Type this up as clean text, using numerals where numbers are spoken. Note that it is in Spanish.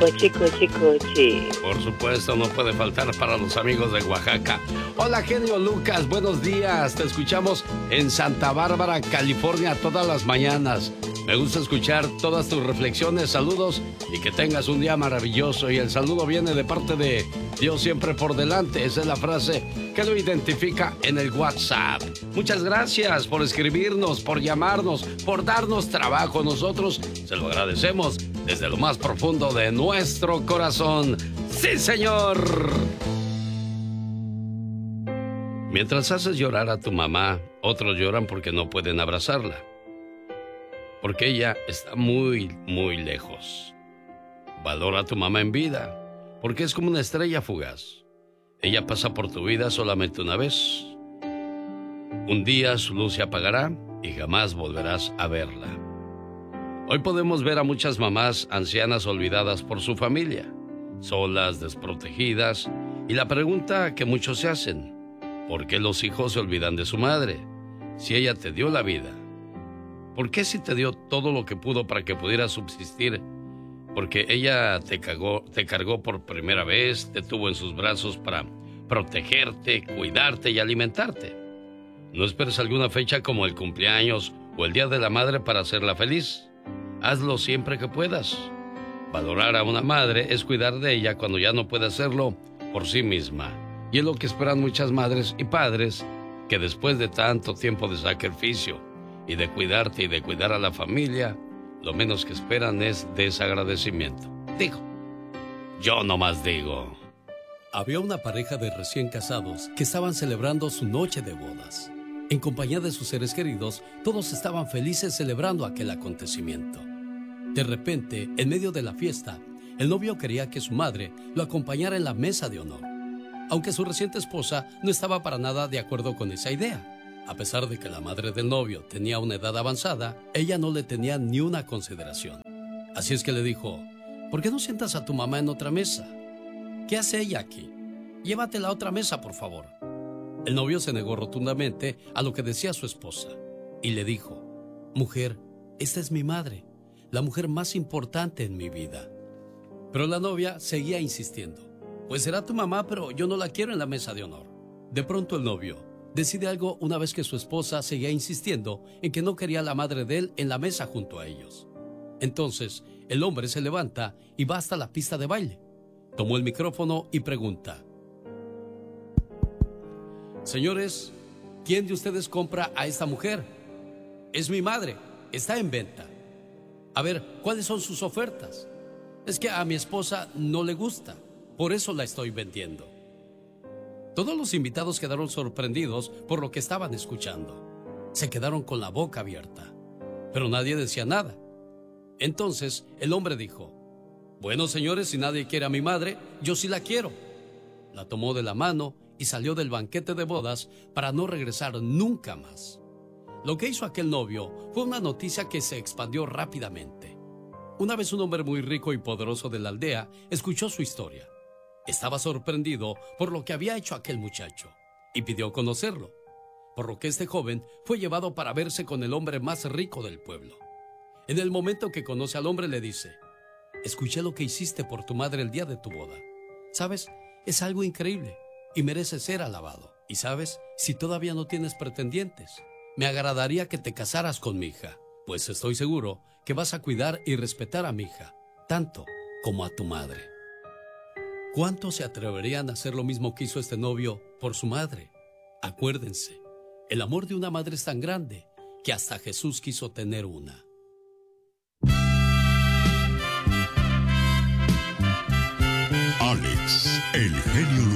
Cochi, cochi, cochi. Por supuesto, no puede faltar para los amigos de Oaxaca. Hola, genio Lucas, buenos días. Te escuchamos en Santa Bárbara, California, todas las mañanas. Me gusta escuchar todas tus reflexiones, saludos y que tengas un día maravilloso. Y el saludo viene de parte de Dios siempre por delante. Esa es la frase que lo identifica en el WhatsApp. Muchas gracias por escribirnos, por llamarnos, por darnos trabajo. Nosotros se lo agradecemos desde lo más profundo de nuestro corazón. ¡Sí, señor! Mientras haces llorar a tu mamá, otros lloran porque no pueden abrazarla. Porque ella está muy, muy lejos. Valora a tu mamá en vida, porque es como una estrella fugaz. Ella pasa por tu vida solamente una vez. Un día su luz se apagará y jamás volverás a verla. Hoy podemos ver a muchas mamás ancianas olvidadas por su familia, solas, desprotegidas, y la pregunta que muchos se hacen: ¿por qué los hijos se olvidan de su madre? Si ella te dio la vida, ¿por qué si te dio todo lo que pudo para que pudieras subsistir? Porque ella te cargó por primera vez, te tuvo en sus brazos para protegerte, cuidarte y alimentarte. No esperes alguna fecha como el cumpleaños o el Día de la Madre para hacerla feliz. Hazlo siempre que puedas. Valorar a una madre es cuidar de ella cuando ya no puede hacerlo por sí misma. Y es lo que esperan muchas madres y padres, que después de tanto tiempo de sacrificio y de cuidarte y de cuidar a la familia, lo menos que esperan es desagradecimiento. Digo, yo nomás digo. Había una pareja de recién casados que estaban celebrando su noche de bodas. En compañía de sus seres queridos, todos estaban felices celebrando aquel acontecimiento. De repente, en medio de la fiesta, el novio quería que su madre lo acompañara en la mesa de honor, aunque su reciente esposa no estaba para nada de acuerdo con esa idea. A pesar de que la madre del novio tenía una edad avanzada, ella no le tenía ni una consideración. Así es que le dijo: ¿por qué no sientas a tu mamá en otra mesa? ¿Qué hace ella aquí? Llévatela a otra mesa, por favor. El novio se negó rotundamente a lo que decía su esposa y le dijo: mujer, esta es mi madre, la mujer más importante en mi vida. Pero la novia seguía insistiendo: pues será tu mamá, pero yo no la quiero en la mesa de honor. De pronto el novio decide algo una vez que su esposa seguía insistiendo en que no quería a la madre de él en la mesa junto a ellos. Entonces el hombre se levanta y va hasta la pista de baile. Tomó el micrófono y pregunta: señores, ¿quién de ustedes compra a esta mujer? Es mi madre, está en venta. A ver, ¿cuáles son sus ofertas? Es que a mi esposa no le gusta, por eso la estoy vendiendo. Todos los invitados quedaron sorprendidos por lo que estaban escuchando. Se quedaron con la boca abierta, pero nadie decía nada. Entonces el hombre dijo: bueno, señores, si nadie quiere a mi madre, yo sí la quiero. La tomó de la mano y salió del banquete de bodas para no regresar nunca más. Lo que hizo aquel novio fue una noticia que se expandió rápidamente. Una vez un hombre muy rico y poderoso de la aldea escuchó su historia. Estaba sorprendido por lo que había hecho aquel muchacho y pidió conocerlo, por lo que este joven fue llevado para verse con el hombre más rico del pueblo. En el momento que conoce al hombre, le dice: escuché lo que hiciste por tu madre el día de tu boda. ¿Sabes? Es algo increíble y merece ser alabado. Y sabes, si todavía no tienes pretendientes, me agradaría que te casaras con mi hija, pues estoy seguro que vas a cuidar y respetar a mi hija, tanto como a tu madre. ¿Cuántos se atreverían a hacer lo mismo que hizo este novio por su madre? Acuérdense, el amor de una madre es tan grande que hasta Jesús quiso tener una. Alex, el genio